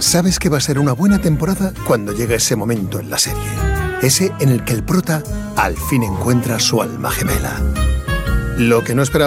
Sabes que va a ser una buena temporada cuando llega ese momento en la serie. Ese en el que el prota al fin encuentra su alma gemela. Lo que no esperaba